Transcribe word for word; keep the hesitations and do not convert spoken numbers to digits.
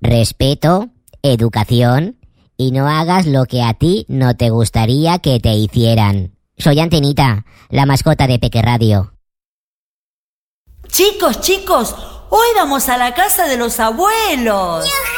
respeto, educación y no hagas lo que a ti no te gustaría que te hicieran. Soy Antenita, la mascota de Peque Radio. Chicos, chicos, hoy vamos a la casa de los abuelos.